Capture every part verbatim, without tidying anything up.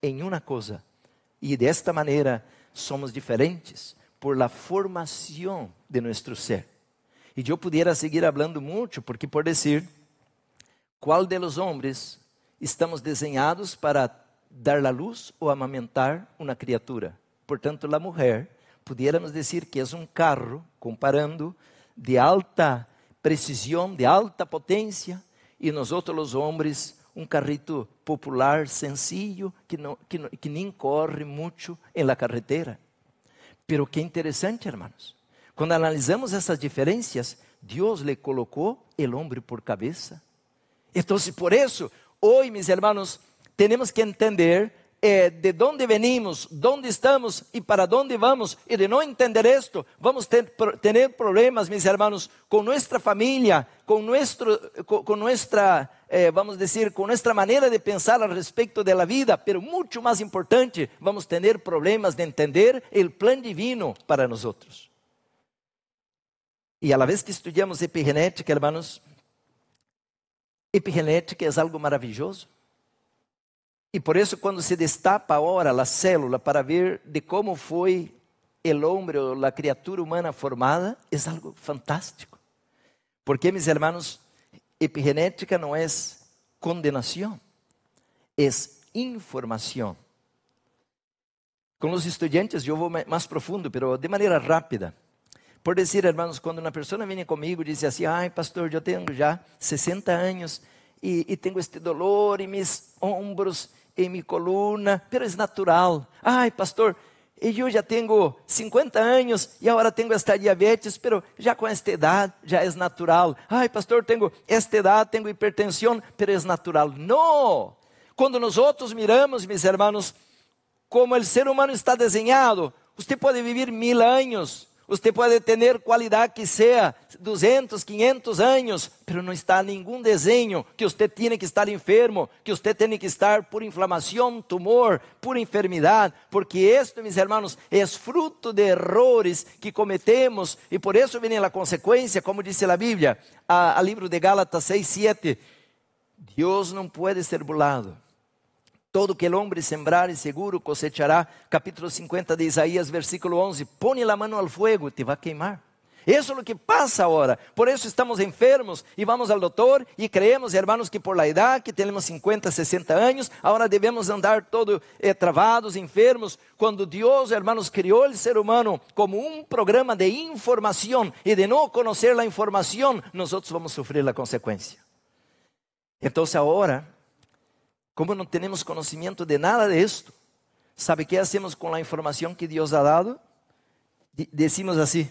em uma coisa. E desta maneira somos diferentes por la formação de nosso ser. E eu pudiera seguir falando muito, porque por dizer, qual de los hombres estamos desenhados para dar a luz ou amamentar uma criatura? Portanto, a mulher, pudiéramos dizer que é um carro, comparando, de alta precisão, de alta potência, e nós outros os homens, um carrito popular, sencillo, que, não, que, não, que nem corre muito em la carretera. Pero que interessante, hermanos. Quando analisamos essas diferenças, Deus le colocou o homem por cabeça. Então, por isso, hoje, meus irmãos, temos que entender eh, de onde venimos, onde estamos e para onde vamos. E de não entender isto, vamos ter, ter problemas, meus irmãos, com nossa família, com, nuestro, com, com nossa, eh, vamos dizer, com nossa maneira de pensar a respeito da vida. Pero muito mais importante, vamos ter problemas de entender o plano divino para nós outros. E a la vez que estudamos epigenética, hermanos, epigenética é algo maravilhoso. E por isso, quando se destapa agora a célula para ver de como foi o homem ou a criatura humana formada, é algo fantástico. Porque, meus irmãos, epigenética não é condenação, é informação. Com os estudantes eu vou mais profundo, mas de maneira rápida. Por dizer, hermanos, quando uma pessoa vem comigo e diz assim, ai pastor, eu tenho já sessenta anos e, e tenho este dolor em meus ombros, em minha coluna, pero é natural. Ai pastor, eu já tenho cinquenta anos e agora tenho esta diabetes, pero já com esta idade já é natural. Ai pastor, tenho esta idade, tenho hipertensão, pero é natural. Não! Quando nós outros miramos, meus irmãos, como o ser humano está desenhado, você pode viver mil anos, você pode ter qualidade que seja duzentos, quinhentos anos, pero não está nenhum desenho que você tenha que estar enfermo, que você tenha que estar por inflamação, tumor, por enfermidade, porque isto, meus irmãos, é fruto de errores que cometemos, e por isso vem a consequência, como diz a Bíblia, a, a livro de Gálatas seis, sete, Deus não pode ser burlado. Todo que el hombre sembrar e seguro cosechará. Capítulo cincuenta de Isaías, versículo onze. Põe a mão ao fogo e te vai queimar. Isso é o que passa agora. Por isso estamos enfermos e vamos ao doutor e creemos, hermanos, que por la idade, que temos cincuenta, sessenta anos, agora devemos andar todos eh, travados, enfermos. Quando Deus, hermanos, criou o ser humano como um programa de informação e de não conhecer a informação, nós outros vamos sofrer a consequência. Então, agora, como não temos conhecimento de nada disto, ¿sabe qué hacemos com a informação que Deus ha dado? Decimos assim,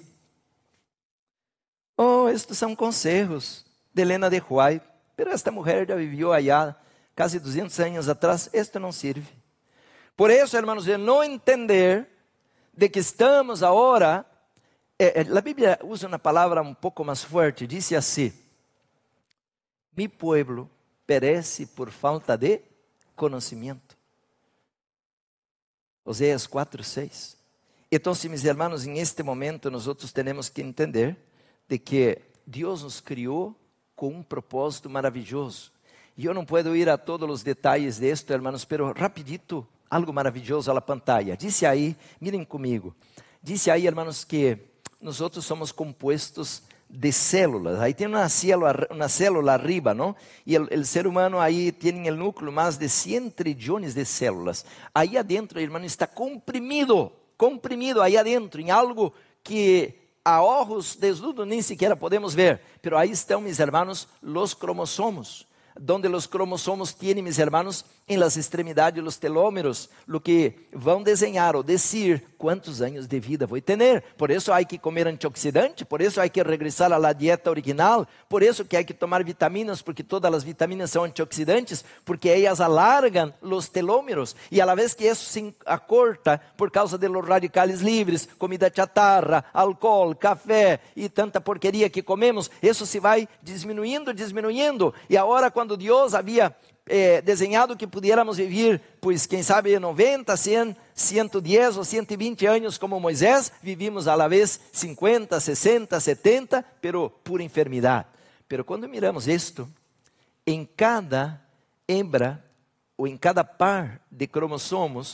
oh, estes são conselhos de Helena de White, pero esta mulher já viveu allá quase duzentos anos atrás, isto não serve. Por isso, hermanos, de não entender de que estamos agora, eh, a Bíblia usa uma palavra um pouco mais forte, diz assim, mi pueblo perece por falta de conhecimento. Oséias quatro, seis. Então, meus irmãos, em este momento, nós outros temos que entender de que Deus nos criou com um propósito maravilhoso. E eu não posso ir a todos os detalhes disto, irmãos, pero rapidito, algo maravilhoso à pantalla. Diz aí, mirem comigo. Diz aí, irmãos, que nós outros somos compostos de células. Aí tem uma célula, uma célula arriba, não? E o ser humano aí tem o núcleo mais de cem trilhões de células. Aí adentro, irmão, está comprimido, comprimido aí adentro, em algo que a ojos desnudos nem sequer podemos ver. Pero aí estão, meus irmãos, os cromossomos. Donde os cromossomos têm, meus irmãos, em las extremidades, os telômeros, lo que vão desenhar ou dizer quantos anos de vida vou ter. Por isso há que comer antioxidante, por isso há que regressar à dieta original, por isso que há que tomar vitaminas, porque todas as vitaminas são antioxidantes, porque elas alargam os telômeros, e a la vez que isso se acorta por causa de los radicales livres, comida chatarra, álcool, café e tanta porqueria que comemos, isso se vai diminuindo, diminuindo, e agora quando Deus havia eh, desenhado que pudiéramos viver, pois quem sabe noventa, cem, cento e dez ou cento e vinte anos como Moisés, vivimos a la vez cincuenta, sessenta, setenta, pero por enfermidade. Pero quando miramos isto, em cada hembra ou em cada par de cromossomos,